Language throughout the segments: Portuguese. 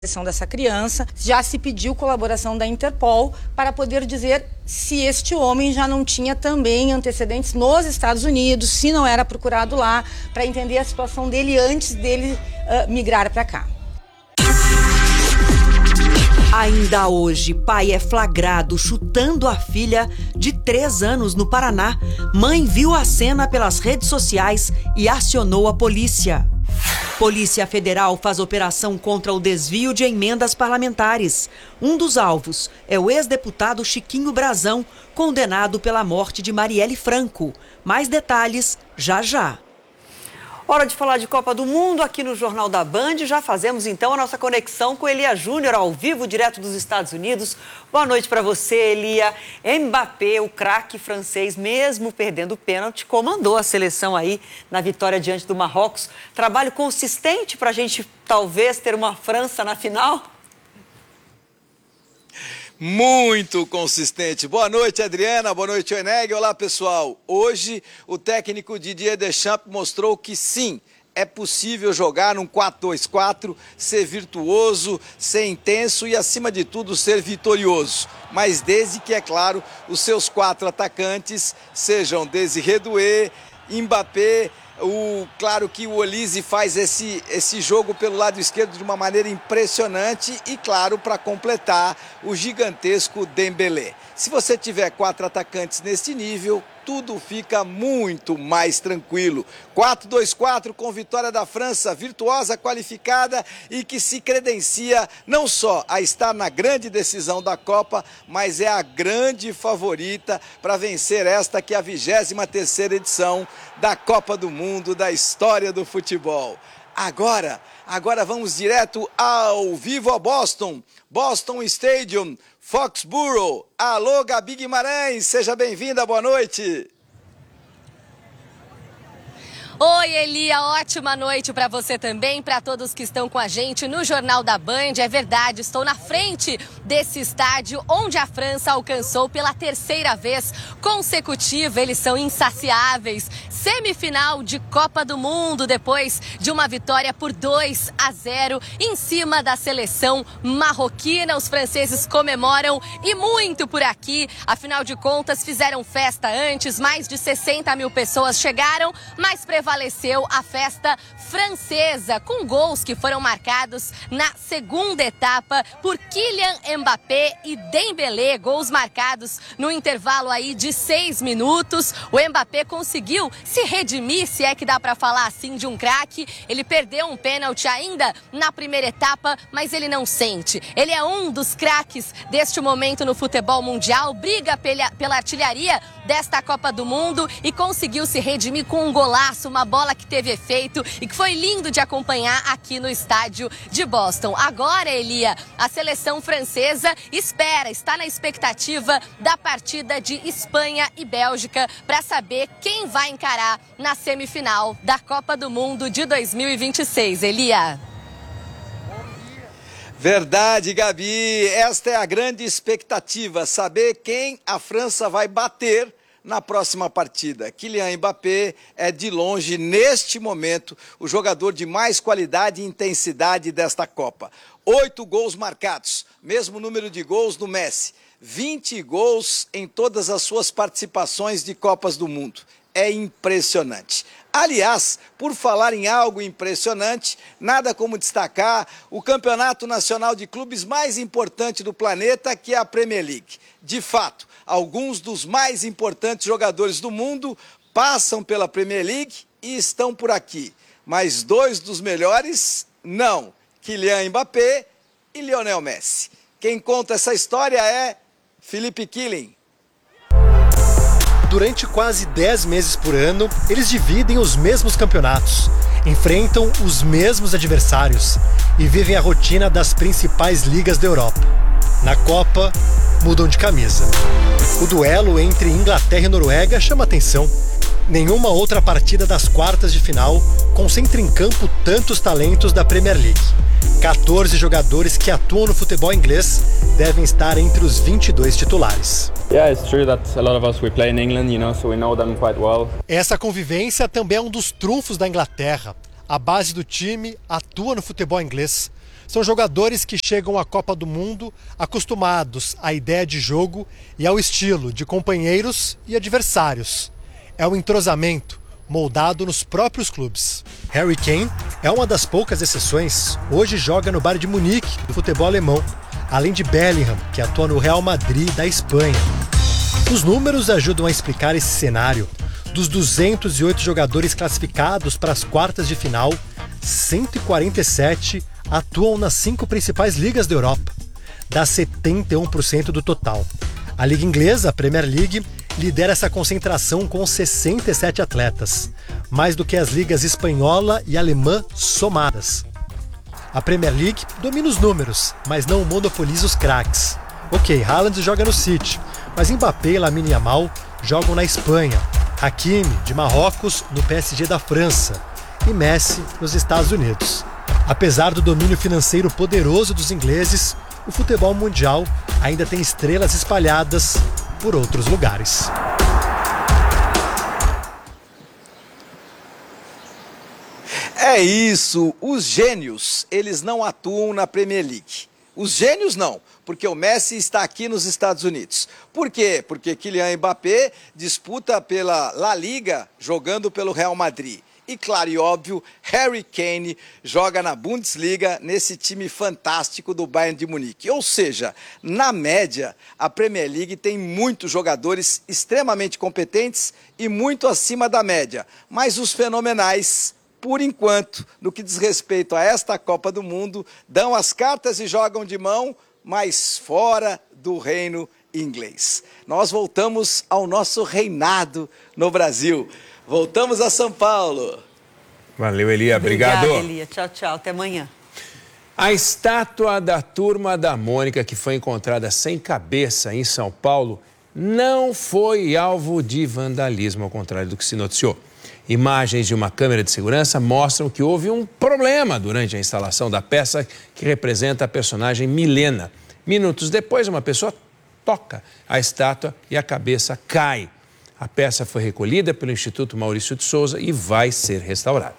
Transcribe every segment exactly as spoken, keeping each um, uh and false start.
dessa criança, já se pediu colaboração da Interpol para poder dizer se este homem já não tinha também antecedentes nos Estados Unidos, se não era procurado lá, para entender a situação dele antes dele uh, migrar para cá. Ainda hoje, pai é flagrado chutando a filha de três anos no Paraná. Mãe viu a cena pelas redes sociais e acionou a polícia. Polícia Federal faz operação contra o desvio de emendas parlamentares. Um dos alvos é o ex-deputado Chiquinho Brazão, condenado pela morte de Marielle Franco. Mais detalhes já já. Hora de falar de Copa do Mundo aqui no Jornal da Band. Já fazemos então a nossa conexão com Elia Júnior, ao vivo, direto dos Estados Unidos. Boa noite para você, Elia. Mbappé, o craque francês, mesmo perdendo o pênalti, comandou a seleção aí na vitória diante do Marrocos. Trabalho consistente para a gente talvez ter uma França na final? Muito consistente. Boa noite, Adriana. Boa noite, Oeneg. Olá, pessoal. Hoje, o técnico Didier Deschamps mostrou que sim, é possível jogar num quatro dois quatro, ser virtuoso, ser intenso e, acima de tudo, ser vitorioso. Mas desde que, é claro, os seus quatro atacantes sejam Désiré Doué, Mbappé. O, claro que o Olise faz esse, esse jogo pelo lado esquerdo de uma maneira impressionante e, claro, para completar, o gigantesco Dembélé. Se você tiver quatro atacantes neste nível, tudo fica muito mais tranquilo. quatro dois quatro com vitória da França, virtuosa, qualificada e que se credencia não só a estar na grande decisão da Copa, mas é a grande favorita para vencer esta que é a vigésima terceira edição da Copa do Mundo da história do futebol. Agora, agora vamos direto ao vivo a Boston, Boston Stadium, Foxborough. Alô, Gabi Guimarães, seja bem-vinda, boa noite. Oi, Elia, ótima noite para você também, para todos que estão com a gente no Jornal da Band. É verdade, estou na frente desse estádio onde a França alcançou pela terceira vez consecutiva. Eles são insaciáveis. Semifinal de Copa do Mundo depois de uma vitória por dois a zero em cima da seleção marroquina. Os franceses comemoram e muito por aqui. Afinal de contas, fizeram festa antes, mais de sessenta mil pessoas chegaram, mas prevaleceu a festa francesa, com gols que foram marcados na segunda etapa por Kylian Mbappé e Dembélé, gols marcados no intervalo aí de seis minutos. O Mbappé conseguiu se redimir, se é que dá para falar assim, de um craque. Ele perdeu um pênalti ainda na primeira etapa, mas ele não sente. Ele é um dos craques deste momento no futebol mundial, briga pela, pela artilharia desta Copa do Mundo e conseguiu se redimir com um golaço, uma bola que teve efeito e que foi lindo de acompanhar aqui no estádio de Boston. Agora, Elia, a seleção francesa espera, está na expectativa da partida de Espanha e Bélgica para saber quem vai encarar na semifinal da Copa do Mundo de dois mil e vinte e seis. Elia. Verdade, Gabi. Esta é a grande expectativa, saber quem a França vai bater na próxima partida. Kylian Mbappé é, de longe, neste momento, o jogador de mais qualidade e intensidade desta Copa. Oito gols marcados, mesmo número de gols do Messi. vinte gols em todas as suas participações de Copas do Mundo. É impressionante. Aliás, por falar em algo impressionante, nada como destacar o campeonato nacional de clubes mais importante do planeta, que é a Premier League. De fato, alguns dos mais importantes jogadores do mundo passam pela Premier League e estão por aqui. Mas dois dos melhores, não. Kylian Mbappé e Lionel Messi. Quem conta essa história é Philippe Killing. Durante quase dez meses por ano, eles dividem os mesmos campeonatos, enfrentam os mesmos adversários e vivem a rotina das principais ligas da Europa. Na Copa, mudam de camisa. O duelo entre Inglaterra e Noruega chama atenção. Nenhuma outra partida das quartas de final concentra em campo tantos talentos da Premier League. quatorze jogadores que atuam no futebol inglês devem estar entre os vinte e dois titulares. Essa convivência também é um dos trunfos da Inglaterra. A base do time atua no futebol inglês. São jogadores que chegam à Copa do Mundo acostumados à ideia de jogo e ao estilo de companheiros e adversários. É um entrosamento moldado nos próprios clubes. Harry Kane é uma das poucas exceções. Hoje joga no Bayern de Munique, do futebol alemão, além de Bellingham, que atua no Real Madrid, da Espanha. Os números ajudam a explicar esse cenário. Dos duzentos e oito jogadores classificados para as quartas de final, cento e quarenta e sete atuam nas cinco principais ligas da Europa. Dá setenta e um por cento do total. A Liga Inglesa, a Premier League, lidera essa concentração com sessenta e sete atletas, mais do que as ligas espanhola e alemã somadas. A Premier League domina os números, mas não monopoliza os craques. Ok, Haaland joga no City, mas Mbappé e Lamine Yamal jogam na Espanha, Hakimi, de Marrocos, no P S G da França e Messi nos Estados Unidos. Apesar do domínio financeiro poderoso dos ingleses, o futebol mundial ainda tem estrelas espalhadas por outros lugares. É isso, os gênios, eles não atuam na Premier League. Os gênios não, porque o Messi está aqui nos Estados Unidos. Por quê? Porque Kylian Mbappé disputa pela La Liga jogando pelo Real Madrid. E claro e óbvio, Harry Kane joga na Bundesliga nesse time fantástico do Bayern de Munique. Ou seja, na média, a Premier League tem muitos jogadores extremamente competentes e muito acima da média. Mas os fenomenais, por enquanto, no que diz respeito a esta Copa do Mundo, dão as cartas e jogam de mão, mas fora do reino inglês. Nós voltamos ao nosso reinado no Brasil. Voltamos a São Paulo. Valeu, Elia. Obrigado. Obrigada, Elia. Tchau, tchau. Até amanhã. A estátua da Turma da Mônica, que foi encontrada sem cabeça em São Paulo, não foi alvo de vandalismo, ao contrário do que se noticiou. Imagens de uma câmera de segurança mostram que houve um problema durante a instalação da peça que representa a personagem Milena. Minutos depois, uma pessoa toca a estátua e a cabeça cai. A peça foi recolhida pelo Instituto Maurício de Souza e vai ser restaurada.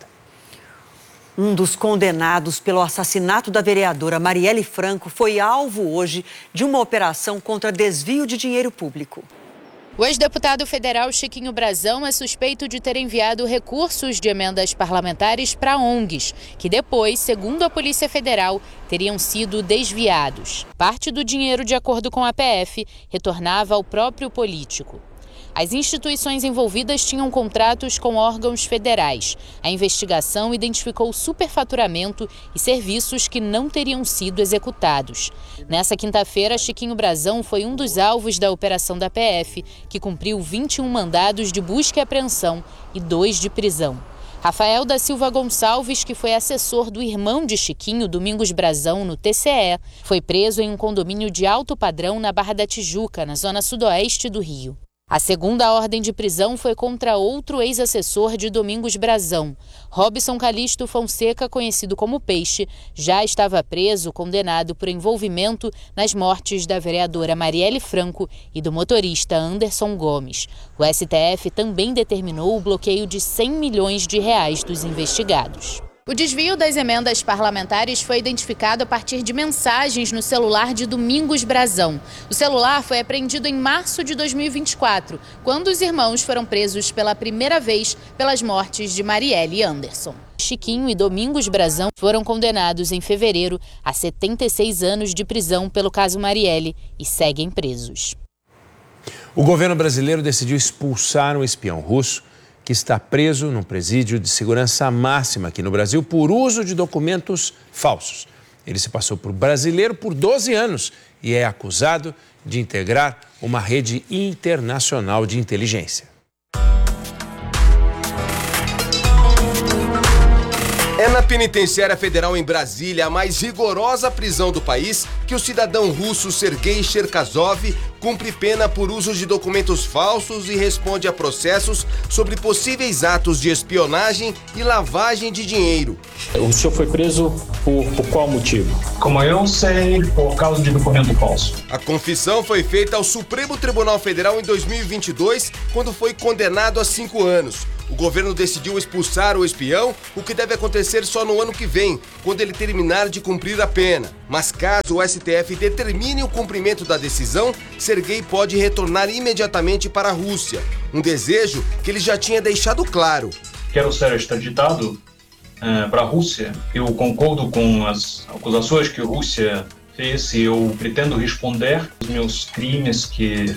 Um dos condenados pelo assassinato da vereadora Marielle Franco foi alvo hoje de uma operação contra desvio de dinheiro público. O ex-deputado federal Chiquinho Brazão é suspeito de ter enviado recursos de emendas parlamentares para O N Gs, que depois, segundo a Polícia Federal, teriam sido desviados. Parte do dinheiro, de acordo com a P F, retornava ao próprio político. As instituições envolvidas tinham contratos com órgãos federais. A investigação identificou superfaturamento e serviços que não teriam sido executados. Nessa quinta-feira, Chiquinho Brazão foi um dos alvos da operação da P F, que cumpriu vinte e um mandados de busca e apreensão e dois de prisão. Rafael da Silva Gonçalves, que foi assessor do irmão de Chiquinho, Domingos Brazão, no T C E, foi preso em um condomínio de alto padrão na Barra da Tijuca, na zona sudoeste do Rio. A segunda ordem de prisão foi contra outro ex-assessor de Domingos Brazão. Robson Calixto Fonseca, conhecido como Peixe, já estava preso, condenado por envolvimento nas mortes da vereadora Marielle Franco e do motorista Anderson Gomes. O S T F também determinou o bloqueio de cem milhões de reais dos investigados. O desvio das emendas parlamentares foi identificado a partir de mensagens no celular de Domingos Brazão. O celular foi apreendido em março de dois mil e vinte e quatro, quando os irmãos foram presos pela primeira vez pelas mortes de Marielle e Anderson. Chiquinho e Domingos Brazão foram condenados em fevereiro a setenta e seis anos de prisão pelo caso Marielle e seguem presos. O governo brasileiro decidiu expulsar um espião russo que está preso num presídio de segurança máxima aqui no Brasil por uso de documentos falsos. Ele se passou por brasileiro por doze anos e é acusado de integrar uma rede internacional de inteligência. É na Penitenciária Federal em Brasília, a mais rigorosa prisão do país, que o cidadão russo Sergei Cherkasov cumpre pena por uso de documentos falsos e responde a processos sobre possíveis atos de espionagem e lavagem de dinheiro. O senhor foi preso por, por qual motivo? Como eu sei, por causa de documento falso. A confissão foi feita ao Supremo Tribunal Federal em dois mil e vinte e dois, quando foi condenado a cinco anos. O governo decidiu expulsar o espião, o que deve acontecer só no ano que vem, quando ele terminar de cumprir a pena. Mas caso o S T F determine o cumprimento da decisão, Serguei pode retornar imediatamente para a Rússia, um desejo que ele já tinha deixado claro. Quero ser extraditado uh, para a Rússia. Eu concordo com as acusações que a Rússia fez e eu pretendo responder os meus crimes que...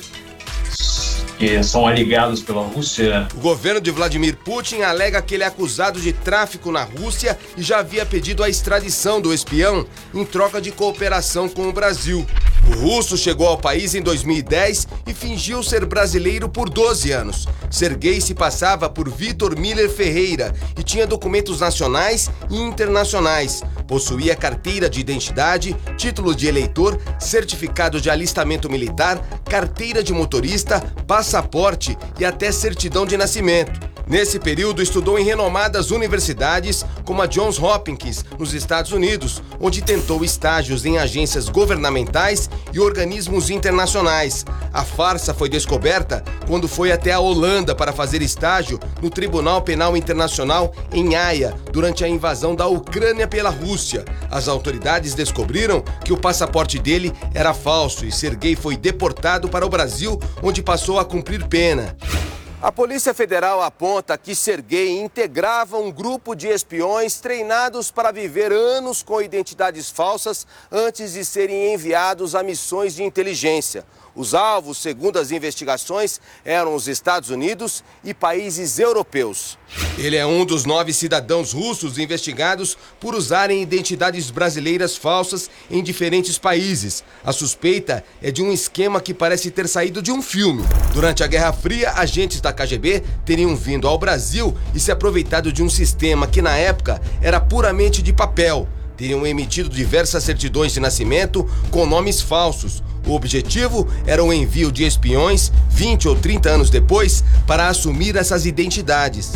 que são alegados pela Rússia. O governo de Vladimir Putin alega que ele é acusado de tráfico na Rússia e já havia pedido a extradição do espião em troca de cooperação com o Brasil. O russo chegou ao país em dois mil e dez e fingiu ser brasileiro por doze anos. Serguei se passava por Vitor Miller Ferreira e tinha documentos nacionais e internacionais. Possuía carteira de identidade, título de eleitor, certificado de alistamento militar, carteira de motorista, passaporte e até certidão de nascimento. Nesse período, estudou em renomadas universidades, como a Johns Hopkins, nos Estados Unidos, onde tentou estágios em agências governamentais e organismos internacionais. A farsa foi descoberta quando foi até a Holanda para fazer estágio no Tribunal Penal Internacional em Haia, durante a invasão da Ucrânia pela Rússia. As autoridades descobriram que o passaporte dele era falso e Serguei foi deportado para o Brasil, onde passou a cumprir pena. A Polícia Federal aponta que Serguei integrava um grupo de espiões treinados para viver anos com identidades falsas antes de serem enviados a missões de inteligência. Os alvos, segundo as investigações, eram os Estados Unidos e países europeus. Ele é um dos nove cidadãos russos investigados por usarem identidades brasileiras falsas em diferentes países. A suspeita é de um esquema que parece ter saído de um filme. Durante a Guerra Fria, agentes da K G B teriam vindo ao Brasil e se aproveitado de um sistema que, na época, era puramente de papel. Teriam emitido diversas certidões de nascimento com nomes falsos. O objetivo era o envio de espiões vinte ou trinta anos depois para assumir essas identidades.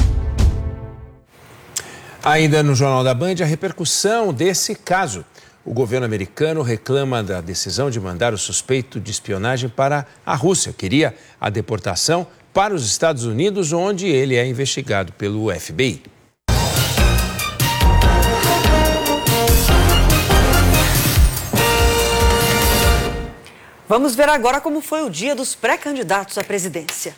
Ainda no Jornal da Band, a repercussão desse caso. O governo americano reclama da decisão de mandar o suspeito de espionagem para a Rússia. Queria a deportação para os Estados Unidos, onde ele é investigado pelo F B I. Vamos ver agora como foi o dia dos pré-candidatos à presidência.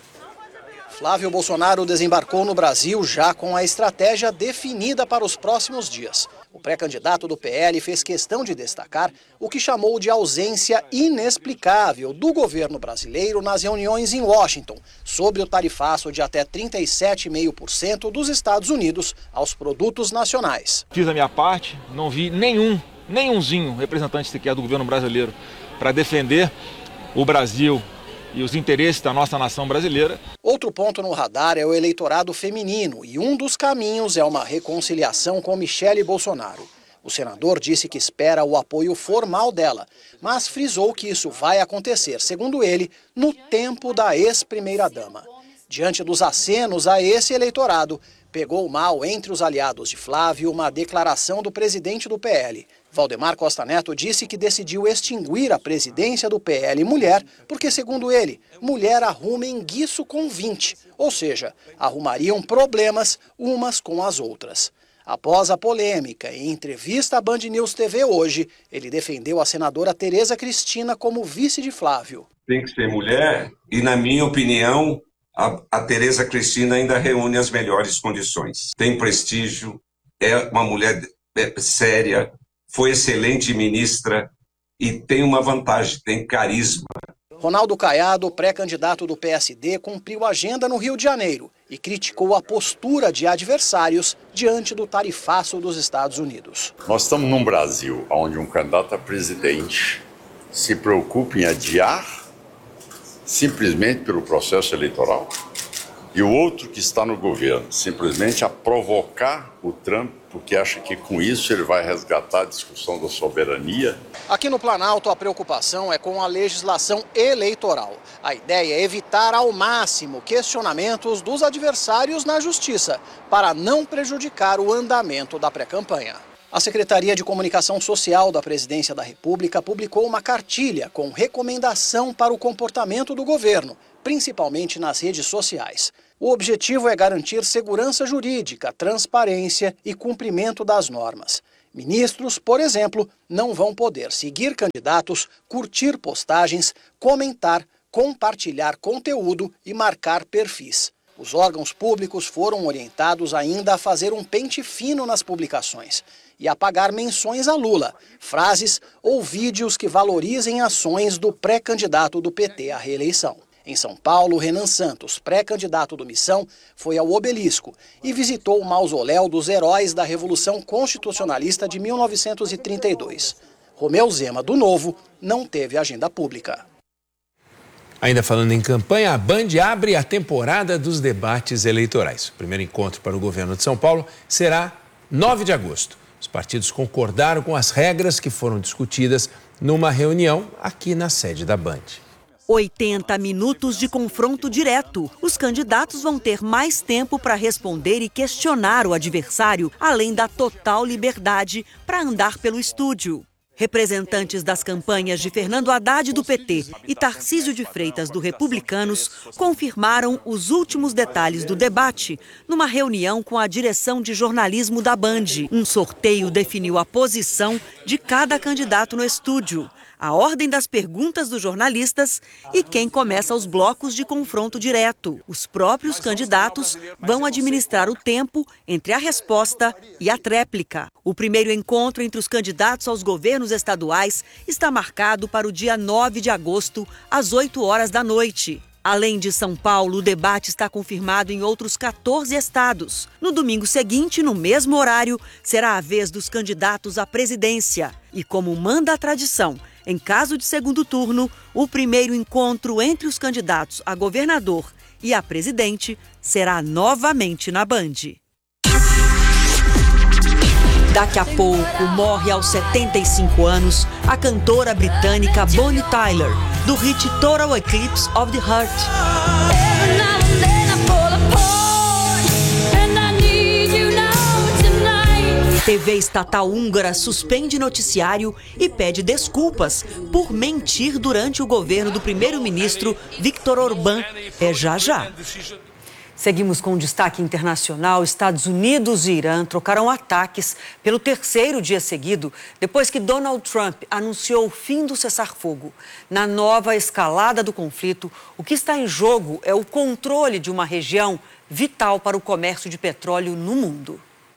Flávio Bolsonaro desembarcou no Brasil já com a estratégia definida para os próximos dias. O pré-candidato do P L fez questão de destacar o que chamou de ausência inexplicável do governo brasileiro nas reuniões em Washington sobre o tarifaço de até trinta e sete vírgula cinco por cento dos Estados Unidos aos produtos nacionais. Fiz a minha parte, não vi nenhum, nenhumzinho representante sequer do governo brasileiro para defender o Brasil e os interesses da nossa nação brasileira. Outro ponto no radar é o eleitorado feminino e um dos caminhos é uma reconciliação com Michele Bolsonaro. O senador disse que espera o apoio formal dela, mas frisou que isso vai acontecer, segundo ele, no tempo da ex-primeira-dama. Diante dos acenos a esse eleitorado, pegou mal entre os aliados de Flávio uma declaração do presidente do P L. Valdemar Costa Neto disse que decidiu extinguir a presidência do P L Mulher porque, segundo ele, mulher arruma enguiço com vinte, ou seja, arrumariam problemas umas com as outras. Após a polêmica, em entrevista à Band News T V hoje, ele defendeu a senadora Tereza Cristina como vice de Flávio. Tem que ser mulher e, na minha opinião, a, a Tereza Cristina ainda reúne as melhores condições. Tem prestígio, é uma mulher é, séria, foi excelente ministra e tem uma vantagem, tem carisma. Ronaldo Caiado, pré-candidato do P S D, cumpriu a agenda no Rio de Janeiro e criticou a postura de adversários diante do tarifaço dos Estados Unidos. Nós estamos num Brasil onde um candidato a presidente se preocupa em adiar simplesmente pelo processo eleitoral e o outro que está no governo simplesmente a provocar o Trump porque acha que com isso ele vai resgatar a discussão da soberania. Aqui no Planalto, a preocupação é com a legislação eleitoral. A ideia é evitar ao máximo questionamentos dos adversários na justiça, para não prejudicar o andamento da pré-campanha. A Secretaria de Comunicação Social da Presidência da República publicou uma cartilha com recomendação para o comportamento do governo, principalmente nas redes sociais. O objetivo é garantir segurança jurídica, transparência e cumprimento das normas. Ministros, por exemplo, não vão poder seguir candidatos, curtir postagens, comentar, compartilhar conteúdo e marcar perfis. Os órgãos públicos foram orientados ainda a fazer um pente fino nas publicações e apagar menções a Lula, frases ou vídeos que valorizem ações do pré-candidato do P T à reeleição. Em São Paulo, Renan Santos, pré-candidato do Missão, foi ao Obelisco e visitou o mausoléu dos heróis da Revolução Constitucionalista de mil novecentos e trinta e dois. Romeu Zema, do Novo, não teve agenda pública. Ainda falando em campanha, a Band abre a temporada dos debates eleitorais. O primeiro encontro para o governo de São Paulo será nove de agosto. Os partidos concordaram com as regras que foram discutidas numa reunião aqui na sede da Band. oitenta minutos de confronto direto. Os candidatos vão ter mais tempo para responder e questionar o adversário, além da total liberdade para andar pelo estúdio. Representantes das campanhas de Fernando Haddad, do P T, e Tarcísio de Freitas, do Republicanos, confirmaram os últimos detalhes do debate numa reunião com a direção de jornalismo da Band. Um sorteio definiu a posição de cada candidato no estúdio, a ordem das perguntas dos jornalistas e quem começa os blocos de confronto direto. Os próprios candidatos vão administrar o tempo entre a resposta e a tréplica. O primeiro encontro entre os candidatos aos governos estaduais está marcado para o dia nove de agosto, às oito horas da noite. Além de São Paulo, o debate está confirmado em outros quatorze estados. No domingo seguinte, no mesmo horário, será a vez dos candidatos à presidência. E como manda a tradição, em caso de segundo turno, o primeiro encontro entre os candidatos a governador e a presidente será novamente na Band. Daqui a pouco, morre aos setenta e cinco anos a cantora britânica Bonnie Tyler, do hit Total Eclipse of the Heart. T V estatal húngara suspende noticiário e pede desculpas por mentir durante o governo do primeiro-ministro Viktor Orbán. É já já. Seguimos com o destaque internacional. Estados Unidos e Irã trocaram ataques pelo terceiro dia seguido, depois que Donald Trump anunciou o fim do cessar-fogo. Na nova escalada do conflito, o que está em jogo é o controle de uma região vital para o comércio de petróleo no mundo.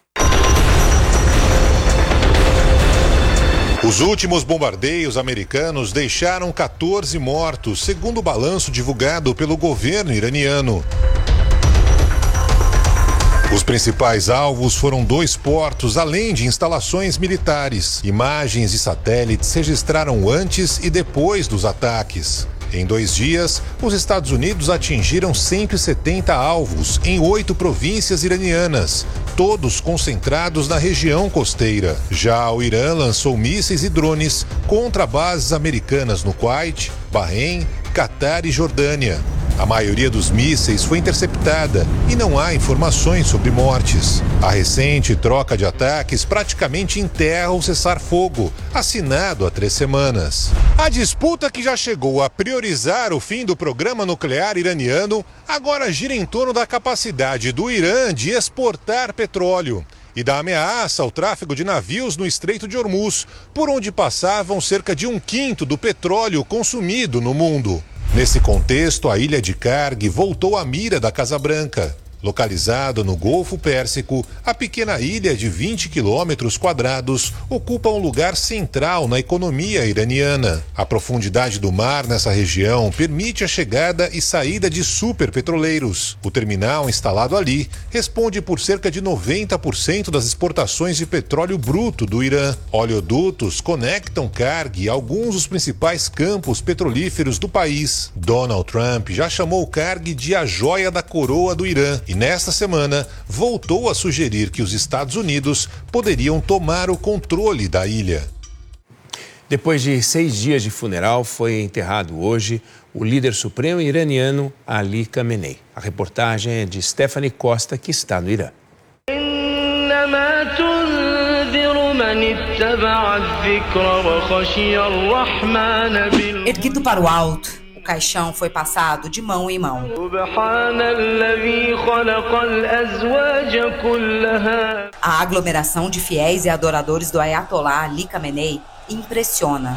Os últimos bombardeios americanos deixaram quatorze mortos, segundo o balanço divulgado pelo governo iraniano. Os principais alvos foram dois portos, além de instalações militares. Imagens de satélites registraram antes e depois dos ataques. Em dois dias, os Estados Unidos atingiram cento e setenta alvos em oito províncias iranianas, todos concentrados na região costeira. Já o Irã lançou mísseis e drones contra bases americanas no Kuwait, Bahrein, Catar e Jordânia. A maioria dos mísseis foi interceptada e não há informações sobre mortes. A recente troca de ataques praticamente enterra o cessar-fogo, assinado há três semanas. A disputa, que já chegou a priorizar o fim do programa nuclear iraniano, agora gira em torno da capacidade do Irã de exportar petróleo e da ameaça ao tráfego de navios no Estreito de Hormuz, por onde passavam cerca de um quinto do petróleo consumido no mundo. Nesse contexto, a ilha de Karg voltou à mira da Casa Branca. Localizada no Golfo Pérsico, a pequena ilha de vinte quilômetros quadrados ocupa um lugar central na economia iraniana. A profundidade do mar nessa região permite a chegada e saída de superpetroleiros. O terminal instalado ali responde por cerca de noventa por cento das exportações de petróleo bruto do Irã. Oleodutos conectam Karg a alguns dos principais campos petrolíferos do país. Donald Trump já chamou Karg de a joia da coroa do Irã e nesta semana voltou a sugerir que os Estados Unidos poderiam tomar o controle da ilha. Depois de seis dias de funeral, foi enterrado hoje o líder supremo iraniano Ali Khamenei. A reportagem é de Stephanie Costa, que está no Irã. Erguido para o alto, caixão foi passado de mão em mão. A aglomeração de fiéis e adoradores do Ayatollah Ali Khamenei impressiona.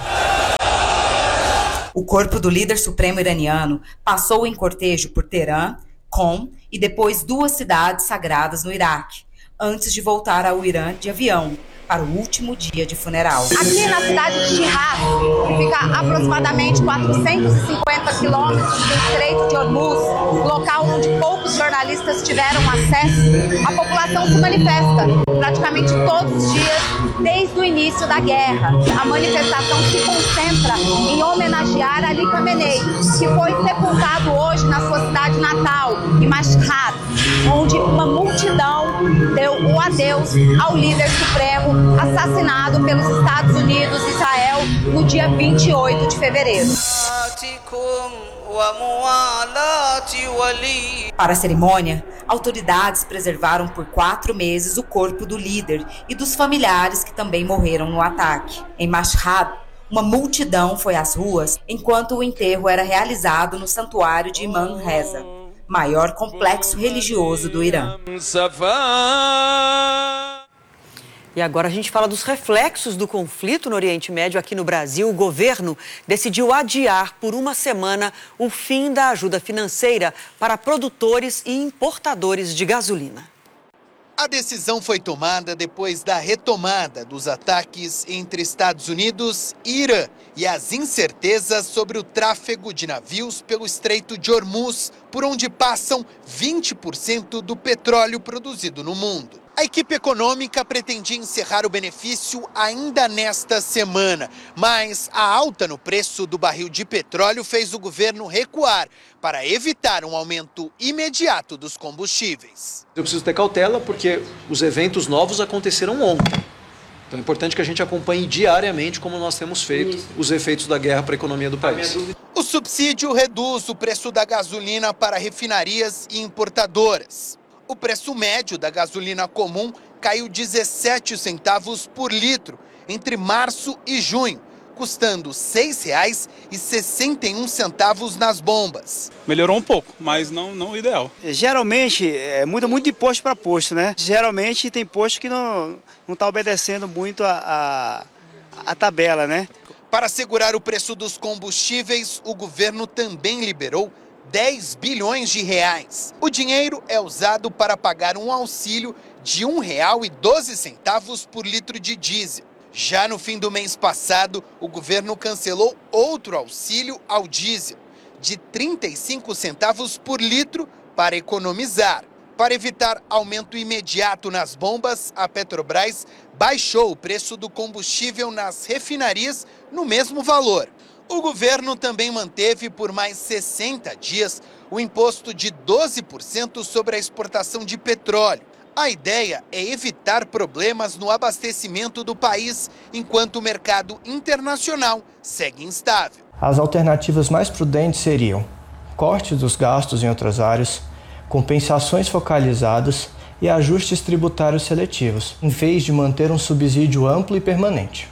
O corpo do líder supremo iraniano passou em cortejo por Teherã, Qom e depois duas cidades sagradas no Iraque, antes de voltar ao Irã de avião para o último dia de funeral. Aqui na cidade de Shiraz, que fica a aproximadamente quatrocentos e cinquenta quilômetros do Estreito de Hormuz, local onde poucos jornalistas tiveram acesso, a população se manifesta praticamente todos os dias desde o início da guerra. A manifestação se concentra em homenagear Ali Khamenei, que foi sepultado hoje na sua cidade natal, em Mashhad, onde uma multidão deu o adeus ao líder supremo assassinado pelos Estados Unidos e Israel no dia vinte e oito de fevereiro. Para a cerimônia, autoridades preservaram por quatro meses o corpo do líder e dos familiares que também morreram no ataque. Em Mashhad, uma multidão foi às ruas enquanto o enterro era realizado no santuário de Imam Reza, maior complexo religioso do Irã. E agora a gente fala dos reflexos do conflito no Oriente Médio. Aqui no Brasil, o governo decidiu adiar por uma semana o fim da ajuda financeira para produtores e importadores de gasolina. A decisão foi tomada depois da retomada dos ataques entre Estados Unidos e Irã e as incertezas sobre o tráfego de navios pelo Estreito de Hormuz, por onde passam vinte por cento do petróleo produzido no mundo. A equipe econômica pretendia encerrar o benefício ainda nesta semana, mas a alta no preço do barril de petróleo fez o governo recuar para evitar um aumento imediato dos combustíveis. Eu preciso ter cautela porque os eventos novos aconteceram ontem. Então é importante que a gente acompanhe diariamente, como nós temos feito, os efeitos da guerra para a economia do país. O subsídio reduz o preço da gasolina para refinarias e importadoras. O preço médio da gasolina comum caiu dezessete centavos por litro entre março e junho, custando seis reais e sessenta e um centavos nas bombas. Melhorou um pouco, mas não, não o ideal. Geralmente, é, muda muito de posto para posto, né? Geralmente tem posto que não está obedecendo muito a, a, a tabela, né? Para segurar o preço dos combustíveis, o governo também liberou dez bilhões de reais. O dinheiro é usado para pagar um auxílio de um real e doze centavos por litro de diesel. Já no fim do mês passado, o governo cancelou outro auxílio ao diesel, de trinta e cinco centavos por litro, para economizar. Para evitar aumento imediato nas bombas, a Petrobras baixou o preço do combustível nas refinarias no mesmo valor. O governo também manteve por mais sessenta dias o imposto de doze por cento sobre a exportação de petróleo. A ideia é evitar problemas no abastecimento do país, enquanto o mercado internacional segue instável. As alternativas mais prudentes seriam cortes dos gastos em outras áreas, compensações focalizadas e ajustes tributários seletivos, em vez de manter um subsídio amplo e permanente.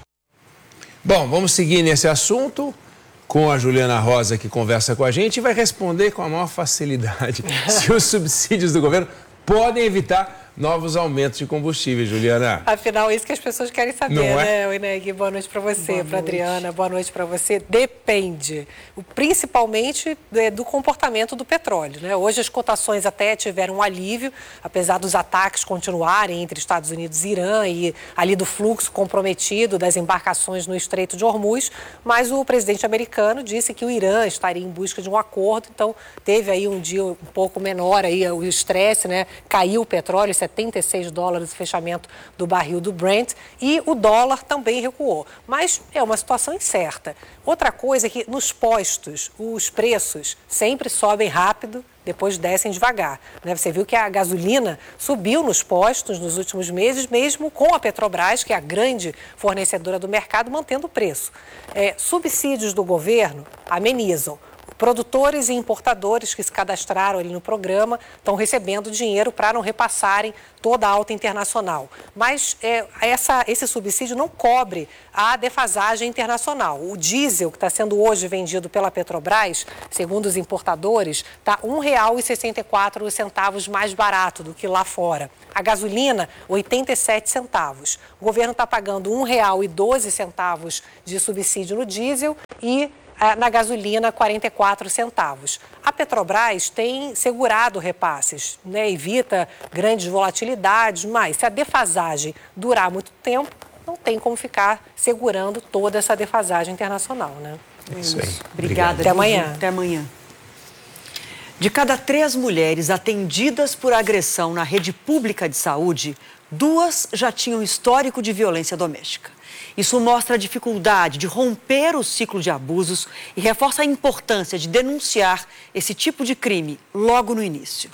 Bom, vamos seguir nesse assunto com a Juliana Rosa, que conversa com a gente e vai responder com a maior facilidade se os subsídios do governo podem evitar novos aumentos de combustível, Juliana. Afinal, é isso que as pessoas querem saber, Não é? né, Oineg? Boa noite para você, para Adriana, boa noite para você. Depende, principalmente do comportamento do petróleo, né? Hoje as cotações até tiveram um alívio, apesar dos ataques continuarem entre Estados Unidos e Irã e ali do fluxo comprometido das embarcações no Estreito de Hormuz, mas o presidente americano disse que o Irã estaria em busca de um acordo, então teve aí um dia um pouco menor aí o estresse, né? Caiu o petróleo, setenta e seis dólares o fechamento do barril do Brent, e o dólar também recuou. Mas é uma situação incerta. Outra coisa é que nos postos os preços sempre sobem rápido, depois descem devagar, né? Você viu que a gasolina subiu nos postos nos últimos meses, mesmo com a Petrobras, que é a grande fornecedora do mercado, mantendo o preço. É, subsídios do governo amenizam. Produtores e importadores que se cadastraram ali no programa estão recebendo dinheiro para não repassarem toda a alta internacional. Mas é, essa, esse subsídio não cobre a defasagem internacional. O diesel, que está sendo hoje vendido pela Petrobras, segundo os importadores, está um real e sessenta e quatro centavos mais barato do que lá fora. A gasolina, oitenta e sete centavos. O governo está pagando um real e doze centavos de subsídio no diesel e na gasolina, quarenta e quatro centavos. A Petrobras tem segurado repasses, né? Evita grandes volatilidades, mas se a defasagem durar muito tempo, não tem como ficar segurando toda essa defasagem internacional, né? É isso aí. Obrigada. Até amanhã. Até amanhã. De cada três mulheres atendidas por agressão na rede pública de saúde, duas já tinham histórico de violência doméstica. Isso mostra a dificuldade de romper o ciclo de abusos e reforça a importância de denunciar esse tipo de crime logo no início.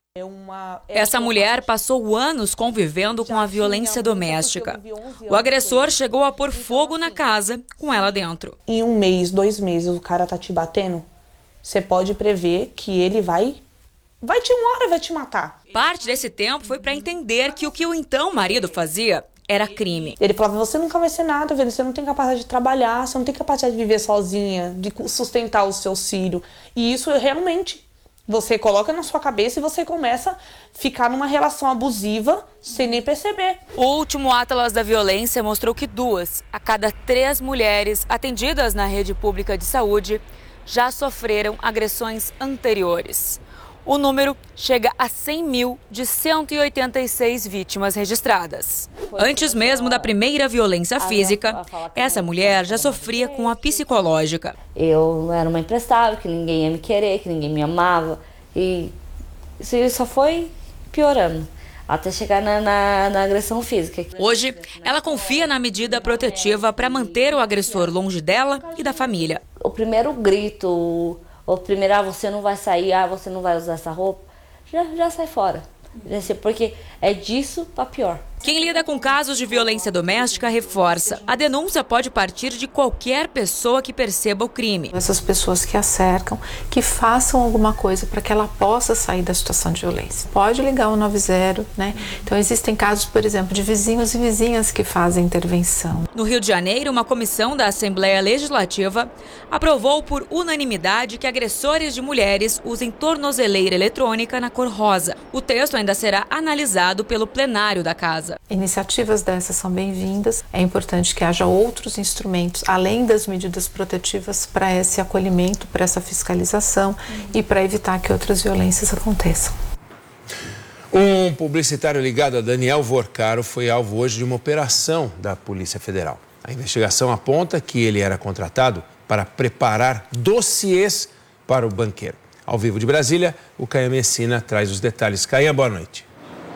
Essa mulher passou anos convivendo com a violência doméstica. O agressor chegou a pôr fogo na casa com ela dentro. Em um mês, dois meses, o cara tá te batendo, você pode prever que ele vai, vai te uma hora vai te matar. Parte desse tempo foi para entender que o que o então marido fazia era crime. Ele falava, você nunca vai ser nada, velho. Você não tem capacidade de trabalhar, você não tem capacidade de viver sozinha, de sustentar o seu filho. E isso realmente, você coloca na sua cabeça e você começa a ficar numa relação abusiva sem nem perceber. O último Atlas da Violência mostrou que duas a cada três mulheres atendidas na rede pública de saúde já sofreram agressões anteriores. O número chega a cem mil de cento e oitenta e seis vítimas registradas. Antes mesmo da primeira violência física, essa mulher já sofria com a psicológica. Eu era uma imprestável, que ninguém ia me querer, que ninguém me amava. E isso só foi piorando, até chegar na, na, na agressão física. Hoje, ela confia na medida protetiva para manter o agressor longe dela e da família. O primeiro grito... Ou primeiro, ah, você não vai sair, ah, você não vai usar essa roupa, já, já sai fora. Porque é disso para pior. Quem lida com casos de violência doméstica reforça. A denúncia pode partir de qualquer pessoa que perceba o crime. Essas pessoas que a cercam, que façam alguma coisa para que ela possa sair da situação de violência. Pode ligar o nove zero, né? Então existem casos, por exemplo, de vizinhos e vizinhas que fazem intervenção. No Rio de Janeiro, uma comissão da Assembleia Legislativa aprovou por unanimidade que agressores de mulheres usem tornozeleira eletrônica na cor rosa. O texto ainda será analisado pelo plenário da casa. Iniciativas dessas são bem-vindas. É importante que haja outros instrumentos, além das medidas protetivas, para esse acolhimento, para essa fiscalização uhum. e para evitar que outras violências aconteçam. Um publicitário ligado a Daniel Vorcaro foi alvo hoje de uma operação da Polícia Federal. A investigação aponta que ele era contratado para preparar dossiês para o banqueiro. Ao vivo de Brasília, o Caia Messina traz os detalhes. Caia, boa noite.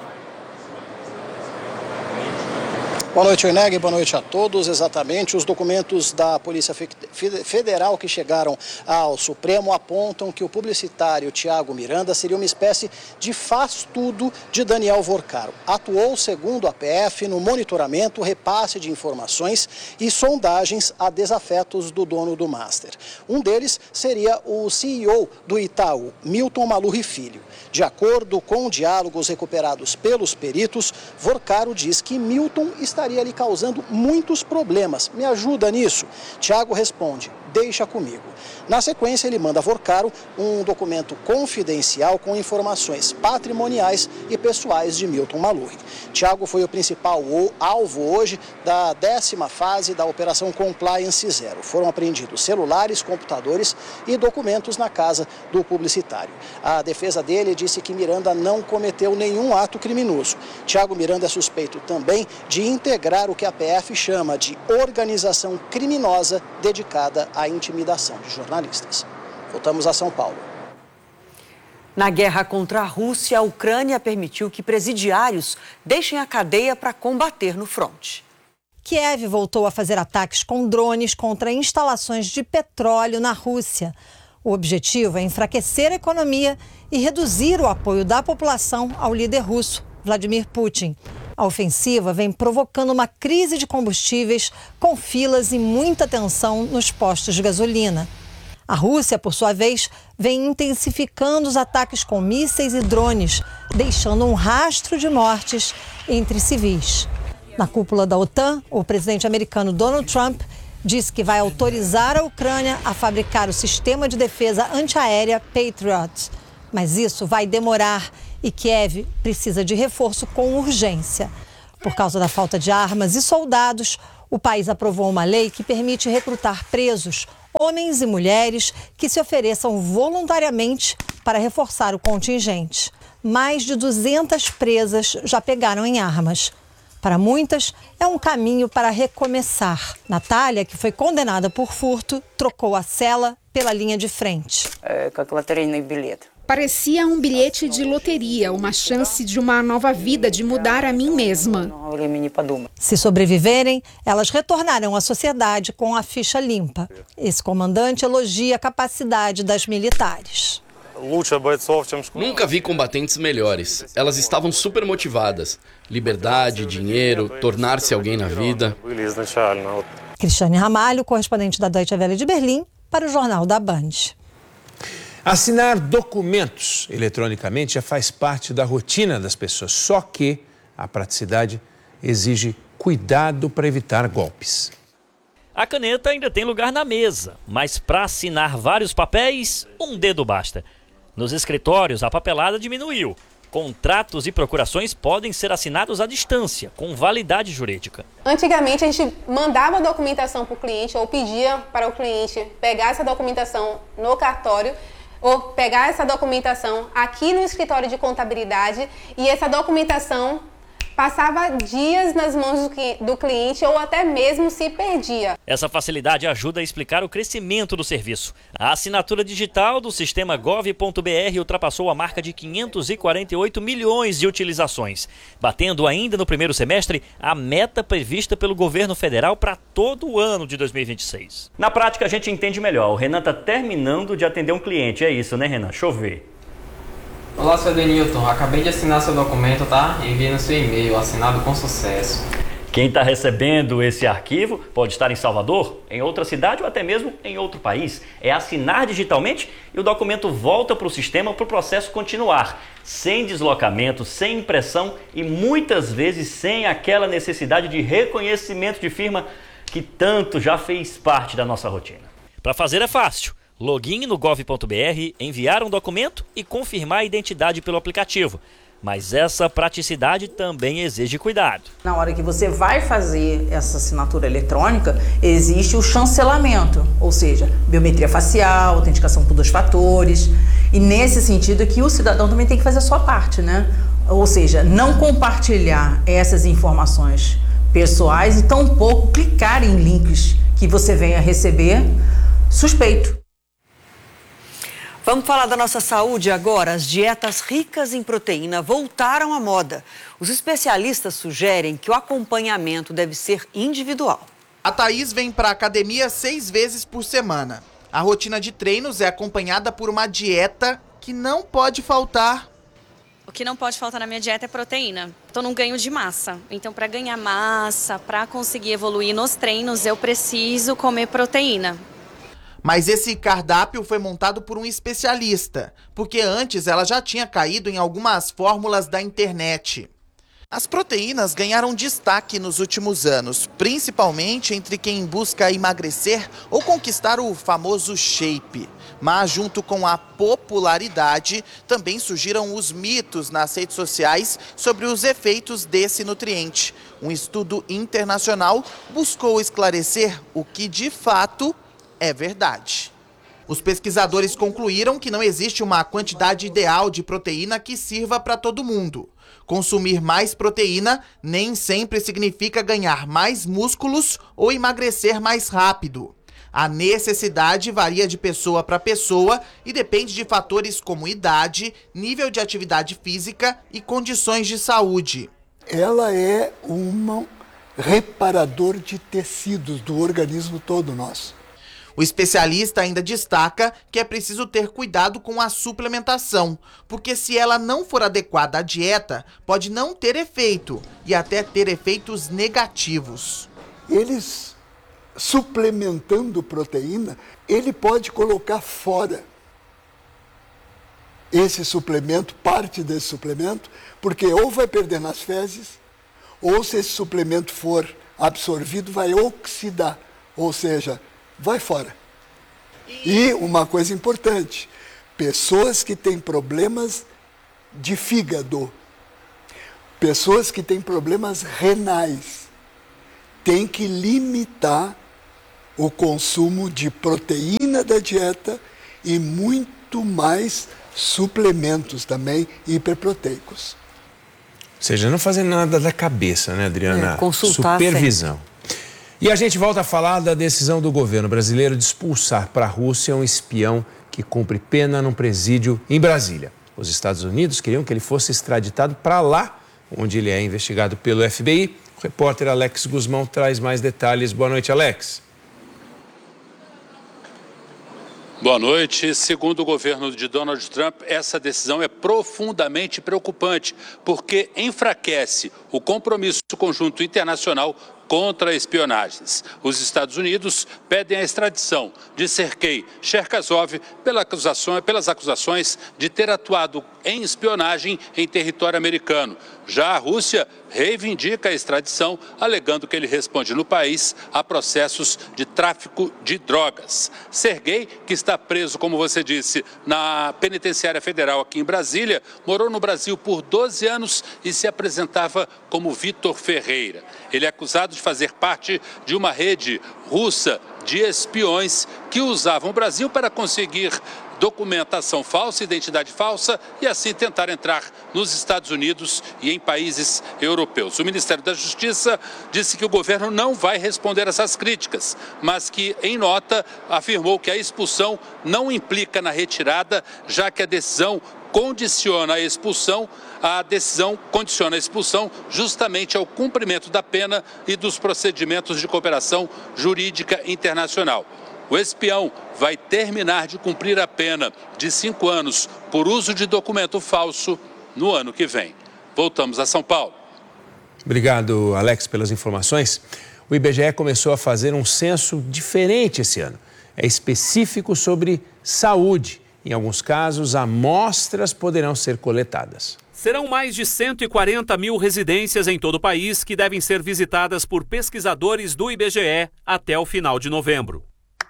Boa noite, Eneg. Boa noite a todos. Exatamente, os documentos da Polícia Federal que chegaram ao Supremo apontam que o publicitário Tiago Miranda seria uma espécie de faz-tudo de Daniel Vorcaro. Atuou, segundo a P F, no monitoramento, repasse de informações e sondagens a desafetos do dono do Master. Um deles seria o C E O do Itaú, Milton Malurri Filho. De acordo com diálogos recuperados pelos peritos, Vorcaro diz que Milton estaria ali causando muitos problemas. Me ajuda nisso? Tiago responde, deixa comigo. Na sequência, ele manda a Vorcaro um documento confidencial com informações patrimoniais e pessoais de Milton Malurri. Tiago foi o principal alvo hoje da décima fase da Operação Compliance Zero. Foram apreendidos celulares, computadores e documentos na casa do publicitário. A defesa dele disse que Miranda não cometeu nenhum ato criminoso. Tiago Miranda é suspeito também de integrar o que a P F chama de organização criminosa dedicada à intimidação de jornalistas. Voltamos a São Paulo. Na guerra contra a Rússia, a Ucrânia permitiu que presidiários deixem a cadeia para combater no fronte. Kiev voltou a fazer ataques com drones contra instalações de petróleo na Rússia. O objetivo é enfraquecer a economia e reduzir o apoio da população ao líder russo, Vladimir Putin. A ofensiva vem provocando uma crise de combustíveis com filas e muita tensão nos postos de gasolina. A Rússia, por sua vez, vem intensificando os ataques com mísseis e drones, deixando um rastro de mortes entre civis. Na cúpula da OTAN, o presidente americano Donald Trump disse que vai autorizar a Ucrânia a fabricar o sistema de defesa antiaérea Patriot. Mas isso vai demorar e Kiev precisa de reforço com urgência. Por causa da falta de armas e soldados, o país aprovou uma lei que permite recrutar presos, homens e mulheres que se ofereçam voluntariamente para reforçar o contingente. Mais de duzentas presas já pegaram em armas. Para muitas, é um caminho para recomeçar. Natália, que foi condenada por furto, trocou a cela pela linha de frente. É, как лотерейный билет. Parecia um bilhete de loteria, uma chance de uma nova vida, de mudar a mim mesma. Se sobreviverem, elas retornarão à sociedade com a ficha limpa. Esse comandante elogia a capacidade das militares. Nunca vi combatentes melhores. Elas estavam super motivadas. Liberdade, dinheiro, tornar-se alguém na vida. Cristiane Ramalho, correspondente da Deutsche Welle de Berlim, para o Jornal da Band. Assinar documentos eletronicamente já faz parte da rotina das pessoas, só que a praticidade exige cuidado para evitar golpes. A caneta ainda tem lugar na mesa, mas para assinar vários papéis, um dedo basta. Nos escritórios, a papelada diminuiu. Contratos e procurações podem ser assinados à distância, com validade jurídica. Antigamente, a gente mandava a documentação para o cliente ou pedia para o cliente pegar essa documentação no cartório ou pegar essa documentação aqui no escritório de contabilidade e essa documentação passava dias nas mãos do cliente ou até mesmo se perdia. Essa facilidade ajuda a explicar o crescimento do serviço. A assinatura digital do sistema gov ponto br ultrapassou a marca de quinhentos e quarenta e oito milhões de utilizações, batendo ainda no primeiro semestre a meta prevista pelo governo federal para todo o ano de dois mil e vinte e seis. Na prática, a gente entende melhor. O Renan está terminando de atender um cliente. É isso, né, Renan? Deixa eu ver. Olá, seu Denilton. Acabei de assinar seu documento, tá? Enviei no seu e-mail, assinado com sucesso. Quem está recebendo esse arquivo pode estar em Salvador, em outra cidade ou até mesmo em outro país. É assinar digitalmente e o documento volta para o sistema para o processo continuar, sem deslocamento, sem impressão e muitas vezes sem aquela necessidade de reconhecimento de firma que tanto já fez parte da nossa rotina. Para fazer é fácil. Login no gov ponto br, enviar um documento e confirmar a identidade pelo aplicativo. Mas essa praticidade também exige cuidado. Na hora que você vai fazer essa assinatura eletrônica, existe o chancelamento, ou seja, biometria facial, autenticação por dois fatores. E nesse sentido é que o cidadão também tem que fazer a sua parte, né? Ou seja, não compartilhar essas informações pessoais e tampouco clicar em links que você venha receber suspeito. Vamos falar da nossa saúde agora. As dietas ricas em proteína voltaram à moda. Os especialistas sugerem que o acompanhamento deve ser individual. A Thaís vem para a academia seis vezes por semana. A rotina de treinos é acompanhada por uma dieta que não pode faltar. O que não pode faltar na minha dieta é proteína. Estou num ganho de massa. Então, para ganhar massa, para conseguir evoluir nos treinos, eu preciso comer proteína. Mas esse cardápio foi montado por um especialista, porque antes ela já tinha caído em algumas fórmulas da internet. As proteínas ganharam destaque nos últimos anos, principalmente entre quem busca emagrecer ou conquistar o famoso shape. Mas junto com a popularidade, também surgiram os mitos nas redes sociais sobre os efeitos desse nutriente. Um estudo internacional buscou esclarecer o que de fato é verdade. Os pesquisadores concluíram que não existe uma quantidade ideal de proteína que sirva para todo mundo. Consumir mais proteína nem sempre significa ganhar mais músculos ou emagrecer mais rápido. A necessidade varia de pessoa para pessoa e depende de fatores como idade, nível de atividade física e condições de saúde. Ela é um reparador de tecidos do organismo todo nosso. O especialista ainda destaca que é preciso ter cuidado com a suplementação, porque se ela não for adequada à dieta, pode não ter efeito e até ter efeitos negativos. Eles suplementando proteína, ele pode colocar fora esse suplemento, parte desse suplemento, porque ou vai perder nas fezes, ou se esse suplemento for absorvido, vai oxidar, ou seja, vai fora. E uma coisa importante, pessoas que têm problemas de fígado, pessoas que têm problemas renais, têm que limitar o consumo de proteína da dieta e muito mais suplementos também hiperproteicos. Ou seja, não fazer nada da cabeça, né, Adriana? É, consultar Supervisão. sempre. E a gente volta a falar da decisão do governo brasileiro de expulsar para a Rússia um espião que cumpre pena num presídio em Brasília. Os Estados Unidos queriam que ele fosse extraditado para lá, onde ele é investigado pelo F B I. O repórter Alex Guzmão traz mais detalhes. Boa noite, Alex. Boa noite. Segundo o governo de Donald Trump, essa decisão é profundamente preocupante, porque enfraquece o compromisso conjunto internacional contra espionagens. Os Estados Unidos pedem a extradição de Sergei Cherkasov pela acusação, pelas acusações de ter atuado em espionagem em território americano. Já a Rússia reivindica a extradição, alegando que ele responde no país a processos de tráfico de drogas. Sergei, que está preso, como você disse, na penitenciária federal aqui em Brasília, morou no Brasil por doze anos e se apresentava como Vitor Ferreira. Ele é acusado de fazer parte de uma rede russa de espiões que usavam o Brasil para conseguir documentação falsa, identidade falsa e assim tentar entrar nos Estados Unidos e em países europeus. O Ministério da Justiça disse que o governo não vai responder essas críticas, mas que, em nota, afirmou que a expulsão não implica na retirada, já que a decisão condiciona a expulsão, a decisão condiciona a expulsão justamente ao cumprimento da pena e dos procedimentos de cooperação jurídica internacional. O espião vai terminar de cumprir a pena de cinco anos por uso de documento falso no ano que vem. Voltamos a São Paulo. Obrigado, Alex, pelas informações. O I B G E começou a fazer um censo diferente esse ano. É específico sobre saúde. Em alguns casos, amostras poderão ser coletadas. Serão mais de cento e quarenta mil residências em todo o país que devem ser visitadas por pesquisadores do I B G E até o final de novembro.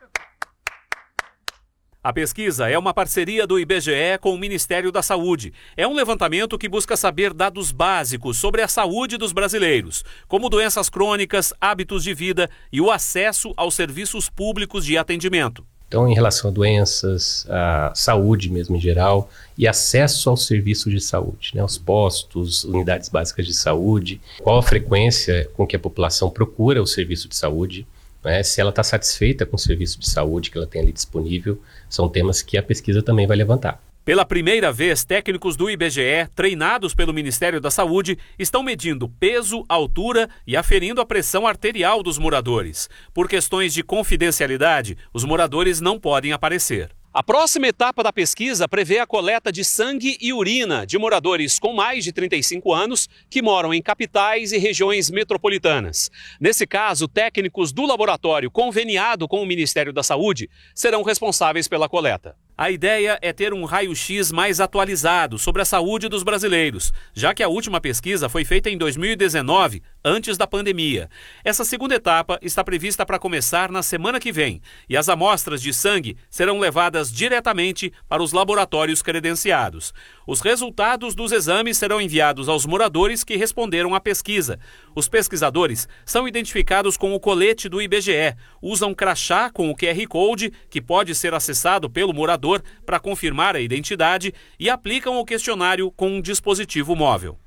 A pesquisa é uma parceria do I B G E com o Ministério da Saúde. É um levantamento que busca saber dados básicos sobre a saúde dos brasileiros, como doenças crônicas, hábitos de vida e o acesso aos serviços públicos de atendimento. Então, em relação a doenças, a saúde mesmo em geral e acesso aos serviços de saúde, né, aos postos, unidades básicas de saúde, qual a frequência com que a população procura o serviço de saúde, né, se ela está satisfeita com o serviço de saúde que ela tem ali disponível, são temas que a pesquisa também vai levantar. Pela primeira vez, técnicos do I B G E, treinados pelo Ministério da Saúde, estão medindo peso, altura e aferindo a pressão arterial dos moradores. Por questões de confidencialidade, os moradores não podem aparecer. A próxima etapa da pesquisa prevê a coleta de sangue e urina de moradores com mais de trinta e cinco anos que moram em capitais e regiões metropolitanas. Nesse caso, técnicos do laboratório conveniado com o Ministério da Saúde serão responsáveis pela coleta. A ideia é ter um raio-x mais atualizado sobre a saúde dos brasileiros, já que a última pesquisa foi feita em dois mil e dezenove, antes da pandemia. Essa segunda etapa está prevista para começar na semana que vem, e as amostras de sangue serão levadas diretamente para os laboratórios credenciados. Os resultados dos exames serão enviados aos moradores que responderam à pesquisa. Os pesquisadores são identificados com o colete do I B G E, usam crachá com o Q R Code, que pode ser acessado pelo morador para confirmar a identidade, e aplicam o questionário com um dispositivo móvel.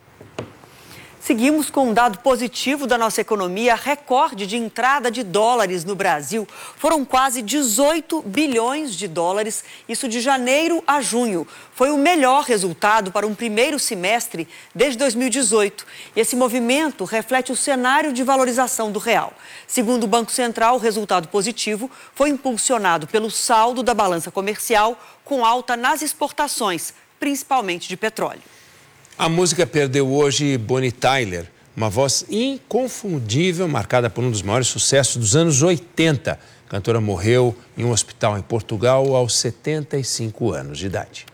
Seguimos com um dado positivo da nossa economia, recorde de entrada de dólares no Brasil. Foram quase dezoito bilhões de dólares, isso de janeiro a junho. Foi o melhor resultado para um primeiro semestre desde dois mil e dezoito. E esse movimento reflete o cenário de valorização do real. Segundo o Banco Central, o resultado positivo foi impulsionado pelo saldo da balança comercial, com alta nas exportações, principalmente de petróleo. A música perdeu hoje Bonnie Tyler, Uma voz inconfundível, marcada por um dos maiores sucessos dos anos oitenta. A cantora morreu em um hospital em Portugal aos setenta e cinco anos de idade.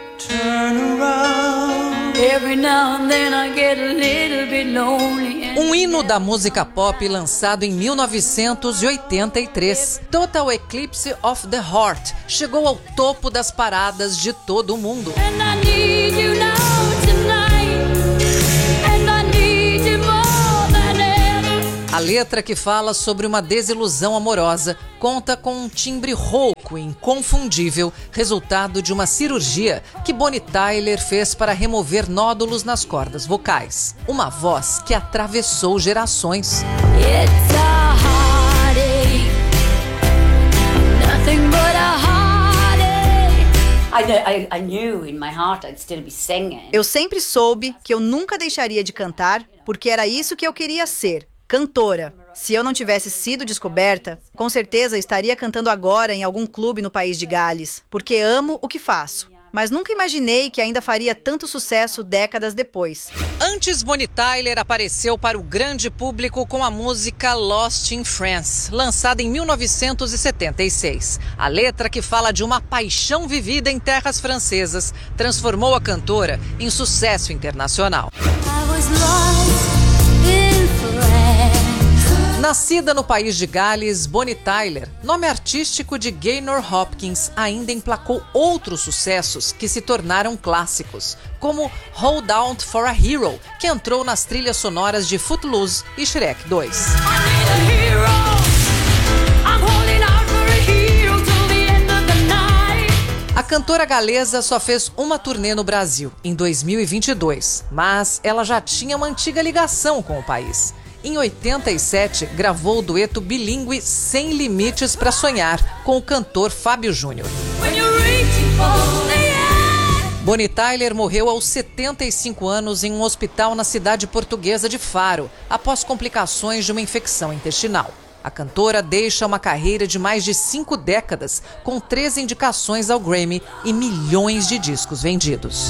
Um hino da música pop lançado em mil novecentos e oitenta e três. Total Eclipse of the Heart chegou ao topo das paradas de todo o mundo. A letra, que fala sobre uma desilusão amorosa, conta com um timbre rouco e inconfundível, resultado de uma cirurgia que Bonnie Tyler fez para remover nódulos nas cordas vocais. Uma voz que atravessou gerações. It's a heartache, nothing but a heartache. I, I, I knew in my heart I'd still be singing. Eu sempre soube que eu nunca deixaria de cantar, porque era isso que eu queria ser. Cantora. Se eu não tivesse sido descoberta, com certeza estaria cantando agora em algum clube no país de Gales, porque amo o que faço. Mas nunca imaginei que ainda faria tanto sucesso décadas depois. Antes, Bonnie Tyler apareceu para o grande público com a música Lost in France, lançada em mil novecentos e setenta e seis. A letra, que fala de uma paixão vivida em terras francesas, transformou a cantora em sucesso internacional. I was lost in France. Nascida no país de Gales, Bonnie Tyler, nome artístico de Gaynor Hopkins, ainda emplacou outros sucessos que se tornaram clássicos, como Hold Out for a Hero, que entrou nas trilhas sonoras de Footloose e Shrek dois. A cantora galesa só fez uma turnê no Brasil, em dois mil e vinte e dois, mas ela já tinha uma antiga ligação com o país. Em oitenta e sete, gravou o dueto bilíngue Sem Limites para Sonhar, com o cantor Fábio Júnior. Bonnie Tyler morreu aos setenta e cinco anos em um hospital na cidade portuguesa de Faro, após complicações de uma infecção intestinal. A cantora deixa uma carreira de mais de cinco décadas, com três indicações ao Grammy e milhões de discos vendidos.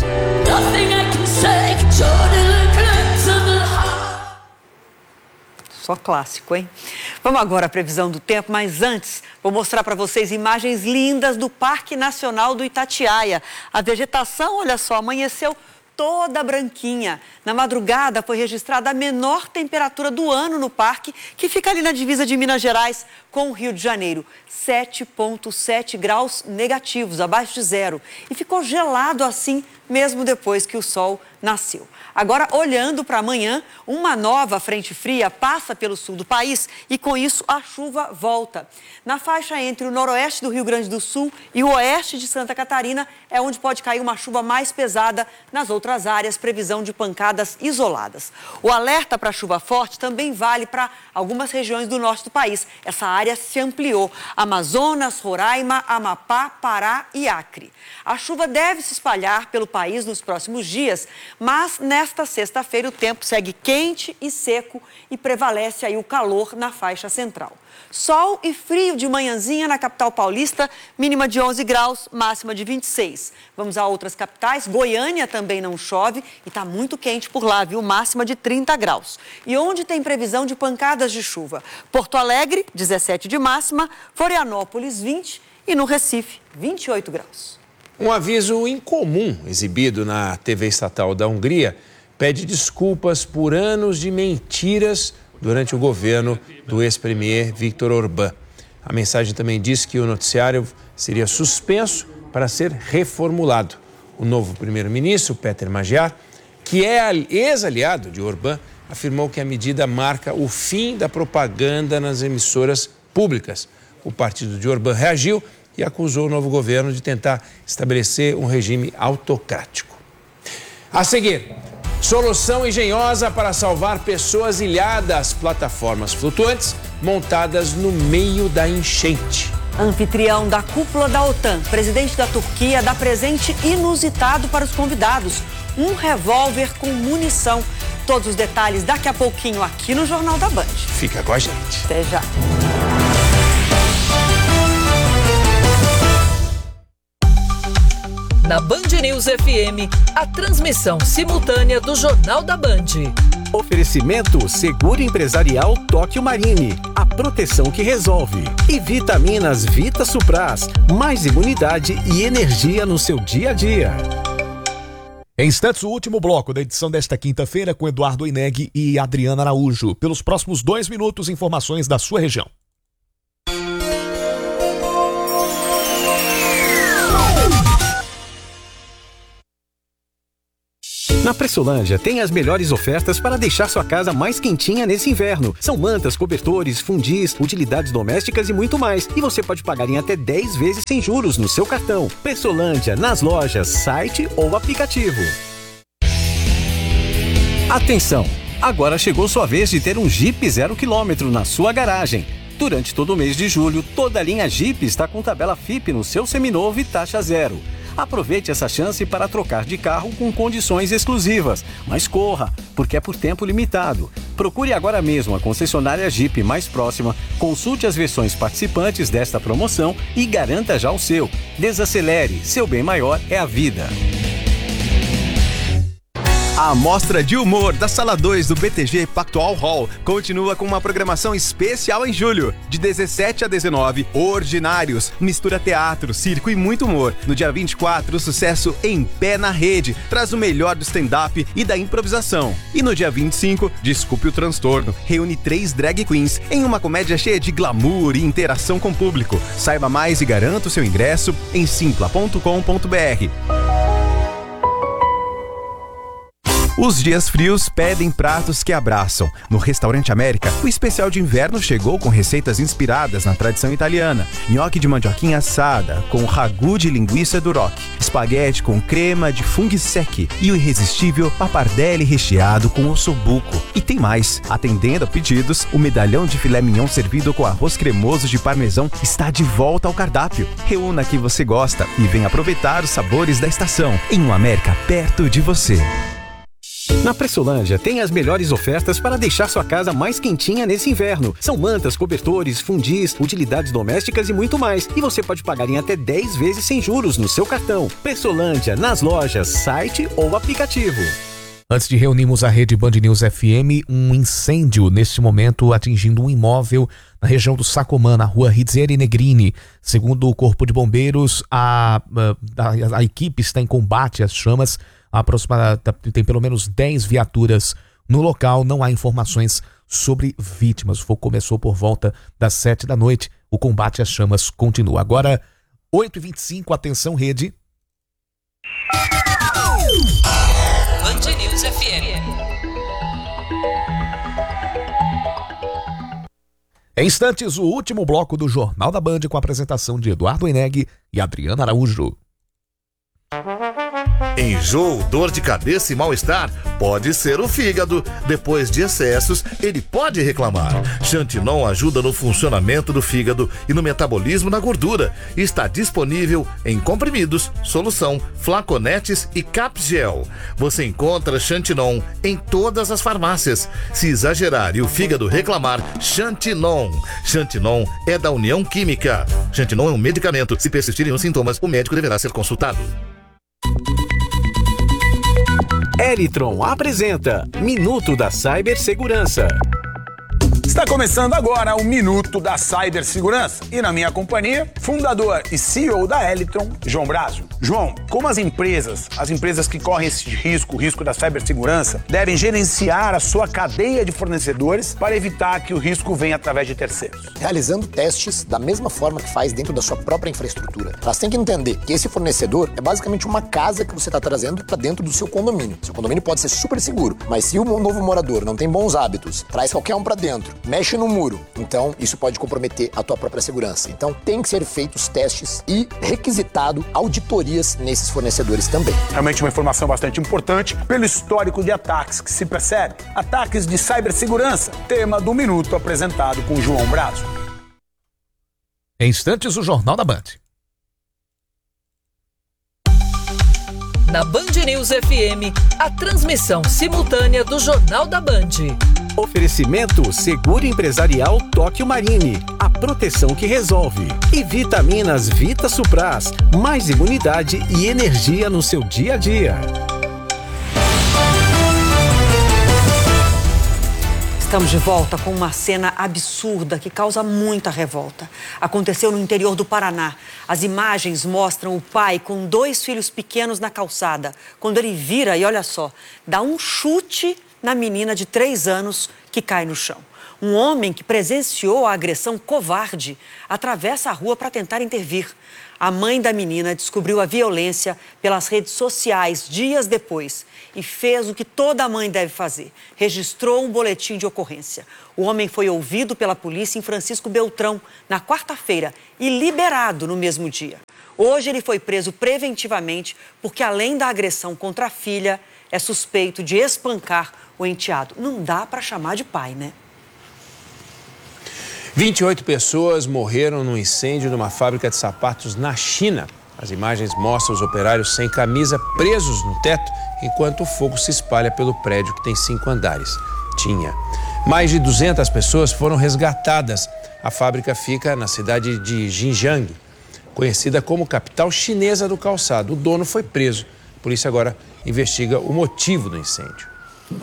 Só clássico, hein? Vamos agora à previsão do tempo, mas antes vou mostrar para vocês imagens lindas do Parque Nacional do Itatiaia. A vegetação, olha só, amanheceu toda branquinha. Na madrugada foi registrada a menor temperatura do ano no parque, que fica ali na divisa de Minas Gerais com o Rio de Janeiro. sete vírgula sete graus negativos, abaixo de zero. E ficou gelado assim, mesmo depois que o sol nasceu. Agora, olhando para amanhã, uma nova frente fria passa pelo sul do país e, com isso, a chuva volta. Na faixa entre o noroeste do Rio Grande do Sul e o oeste de Santa Catarina é onde pode cair uma chuva mais pesada. Nas outras áreas, previsão de pancadas isoladas. O alerta para chuva forte também vale para algumas regiões do norte do país. Essa área se ampliou: Amazonas, Roraima, Amapá, Pará e Acre. A chuva deve se espalhar pelo país nos próximos dias, mas nesta sexta-feira o tempo segue quente e seco e prevalece aí o calor na faixa central. Sol e frio de manhãzinha na capital paulista, mínima de onze graus, máxima de vinte e seis. Vamos a outras capitais. Goiânia também não chove e está muito quente por lá, viu? Máxima de trinta graus. E onde tem previsão de pancadas de chuva? Porto Alegre, dezessete de máxima, Florianópolis, vinte e no Recife, vinte e oito graus. Um aviso incomum exibido na T V estatal da Hungria pede desculpas por anos de mentiras durante o governo do ex-premier Viktor Orbán. A mensagem também diz que o noticiário seria suspenso para ser reformulado. O novo primeiro-ministro, Péter Magyar, que é ex-aliado de Orbán, afirmou que a medida marca o fim da propaganda nas emissoras públicas. O partido de Orbán reagiu e acusou o novo governo de tentar estabelecer um regime autocrático. A seguir, solução engenhosa para salvar pessoas ilhadas, plataformas flutuantes montadas no meio da enchente. Anfitrião da cúpula da OTAN, presidente da Turquia, dá presente inusitado para os convidados: um revólver com munição. Todos os detalhes daqui a pouquinho aqui no Jornal da Band. Fica com a gente. Até já. Na Band News F M, a transmissão simultânea do Jornal da Band. Oferecimento Seguro Empresarial Tóquio Marine, a proteção que resolve. E Vitaminas Vita Supras, mais imunidade e energia no seu dia a dia. Em instantes, o último bloco da edição desta quinta-feira com Eduardo Oineg e Adriana Araújo. Pelos próximos dois minutos, informações da sua região. Na Pressolândia tem as melhores ofertas para deixar sua casa mais quentinha nesse inverno. São mantas, cobertores, fundis, utilidades domésticas e muito mais. E você pode pagar em até dez vezes sem juros no seu cartão. Pressolândia, nas lojas, site ou aplicativo. Atenção! Agora chegou sua vez de ter um Jeep zero quilômetro na sua garagem. Durante todo o mês de julho, toda a linha Jeep está com tabela F I P no seu seminovo e taxa zero. Aproveite essa chance para trocar de carro com condições exclusivas, mas corra, porque é por tempo limitado. Procure agora mesmo a concessionária Jeep mais próxima, consulte as versões participantes desta promoção e garanta já o seu. Desacelere, seu bem maior é a vida. A Mostra de Humor da Sala dois do B T G Pactual Hall continua com uma programação especial em julho. De dezessete a dezenove, Ordinários, mistura teatro, circo e muito humor. No dia vinte e quatro, o sucesso Em Pé na Rede traz o melhor do stand-up e da improvisação. E no dia vinte e cinco, Desculpe o Transtorno, reúne três drag queens em uma comédia cheia de glamour e interação com o público. Saiba mais e garanta o seu ingresso em simpla ponto com ponto b r. Os dias frios pedem pratos que abraçam. No Restaurante América, o especial de inverno chegou com receitas inspiradas na tradição italiana. Nhoque de mandioquinha assada, com ragu de linguiça Duroc. Espaguete com crema de funghi secchi. E o irresistível pappardelle recheado com ossobuco. E tem mais. Atendendo a pedidos, o medalhão de filé mignon servido com arroz cremoso de parmesão está de volta ao cardápio. Reúna que você gosta e venha aproveitar os sabores da estação. Em um América perto de você. Na Pressolândia tem as melhores ofertas para deixar sua casa mais quentinha nesse inverno. São mantas, cobertores, fundis, utilidades domésticas e muito mais. E você pode pagar em até dez vezes sem juros no seu cartão. Pressolândia, nas lojas, site ou aplicativo. Antes de reunirmos a rede Band News F M, um incêndio neste momento atingindo um imóvel na região do Sacomã, na rua Rizzieri Negrini. Segundo o Corpo de Bombeiros, a, a, a equipe está em combate às chamas. Aproximadamente tem pelo menos dez viaturas no local. Não há informações sobre vítimas. O fogo começou por volta das sete da noite. O combate às chamas continua. Agora, oito e vinte e cinco, atenção rede. Band News F M. Em instantes, o último bloco do Jornal da Band com a apresentação de Eduardo Oineg e Adriana Araújo. Enjoo, dor de cabeça e mal-estar pode ser o fígado. Depois de excessos, ele pode reclamar. Xantinon ajuda no funcionamento do fígado e no metabolismo da gordura. Está disponível em comprimidos, solução, flaconetes e capgel. Você encontra Xantinon em todas as farmácias. Se exagerar e o fígado reclamar, Xantinon. Xantinon é da União Química. Xantinon é um medicamento. Se persistirem os sintomas, o médico deverá ser consultado. Elitron apresenta Minuto da Cibersegurança. Está começando agora o Minuto da Cibersegurança e na minha companhia, fundador e C E O da Elitron, João Brazo. João, como as empresas, as empresas que correm esse risco, o risco da cibersegurança, devem gerenciar a sua cadeia de fornecedores para evitar que o risco venha através de terceiros? Realizando testes da mesma forma que faz dentro da sua própria infraestrutura. Elas têm que entender que esse fornecedor é basicamente uma casa que você está trazendo para dentro do seu condomínio. Seu condomínio pode ser super seguro, mas se o novo morador não tem bons hábitos, traz qualquer um para dentro, mexe no muro, então isso pode comprometer a tua própria segurança. Então tem que ser feitos testes e requisitado auditorias nesses fornecedores também. Realmente uma informação bastante importante pelo histórico de ataques que se percebe. Ataques de cibersegurança, tema do Minuto apresentado com João Brazo. Em instantes, o Jornal da Band. Na Band News F M, a transmissão simultânea do Jornal da Band. Oferecimento Seguro Empresarial Tóquio Marine, a proteção que resolve. E Vitaminas Vita Supras, mais imunidade e energia no seu dia a dia. Estamos de volta com uma cena absurda que causa muita revolta. Aconteceu no interior do Paraná. As imagens mostram o pai com dois filhos pequenos na calçada. Quando ele vira e olha só, dá um chute na menina de três anos que cai no chão. Um homem que presenciou a agressão covarde atravessa a rua para tentar intervir. A mãe da menina descobriu a violência pelas redes sociais dias depois e fez o que toda mãe deve fazer. Registrou um boletim de ocorrência. O homem foi ouvido pela polícia em Francisco Beltrão na quarta-feira e liberado no mesmo dia. Hoje ele foi preso preventivamente porque, além da agressão contra a filha, é suspeito de espancar o enteado. Não dá para chamar de pai, né? vinte e oito pessoas morreram num incêndio numa fábrica de sapatos na China. As imagens mostram os operários sem camisa presos no teto, enquanto o fogo se espalha pelo prédio que tem cinco andares. Tinha. Mais de duzentas pessoas foram resgatadas. A fábrica fica na cidade de Xinjiang, conhecida como capital chinesa do calçado. O dono foi preso. A polícia agora investiga o motivo do incêndio.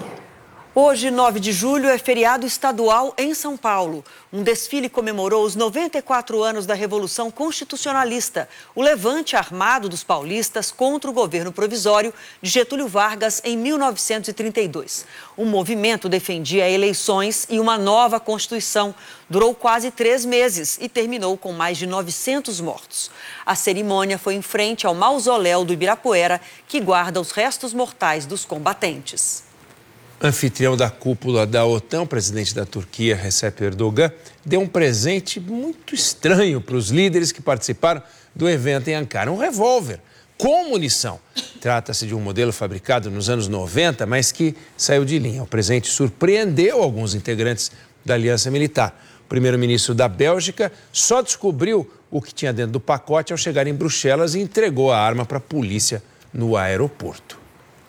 Hoje, nove de julho, é feriado estadual em São Paulo. Um desfile comemorou os noventa e quatro anos da Revolução Constitucionalista, o levante armado dos paulistas contra o governo provisório de Getúlio Vargas em mil novecentos e trinta e dois. O movimento defendia eleições e uma nova Constituição. Durou quase três meses e terminou com mais de novecentos mortos. A cerimônia foi em frente ao mausoléu do Ibirapuera, que guarda os restos mortais dos combatentes. Anfitrião da cúpula da OTAN, o presidente da Turquia, Recep Erdogan, deu um presente muito estranho para os líderes que participaram do evento em Ankara. Um revólver com munição. Trata-se de um modelo fabricado nos anos noventa, mas que saiu de linha. O presente surpreendeu alguns integrantes da Aliança Militar. O primeiro-ministro da Bélgica só descobriu o que tinha dentro do pacote ao chegar em Bruxelas e entregou a arma para a polícia no aeroporto.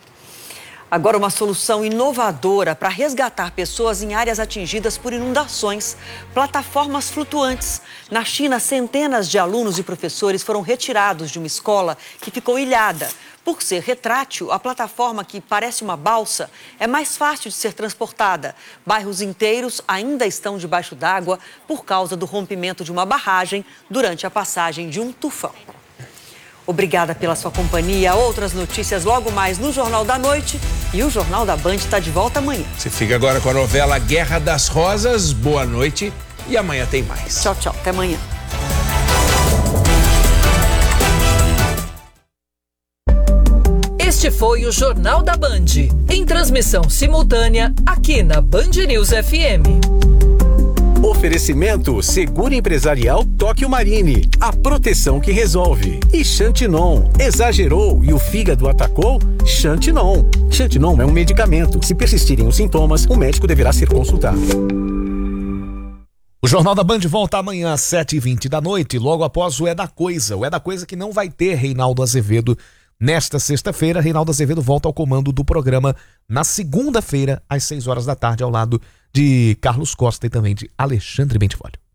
Agora, uma solução inovadora para resgatar pessoas em áreas atingidas por inundações. Plataformas flutuantes. Na China, centenas de alunos e professores foram retirados de uma escola que ficou ilhada. Por ser retrátil, a plataforma, que parece uma balsa, é mais fácil de ser transportada. Bairros inteiros ainda estão debaixo d'água por causa do rompimento de uma barragem durante a passagem de um tufão. Obrigada pela sua companhia. Outras notícias logo mais no Jornal da Noite. E o Jornal da Band está de volta amanhã. Você fica agora com a novela Guerra das Rosas. Boa noite e amanhã tem mais. Tchau, tchau. Até amanhã. Este foi o Jornal da Band, em transmissão simultânea aqui na Band News F M. Oferecimento Seguro Empresarial Tóquio Marine, a proteção que resolve. E Xantinon, exagerou e o fígado atacou? Xantinon. Xantinon é um medicamento. Se persistirem os sintomas, o médico deverá ser consultado. O Jornal da Band volta amanhã às sete e vinte da noite, logo após o É da Coisa. O É da Coisa que não vai ter Reinaldo Azevedo nesta sexta-feira. Reinaldo Azevedo volta ao comando do programa na segunda-feira, às seis horas da tarde, ao lado de Carlos Costa e também de Alexandre Bentivolio.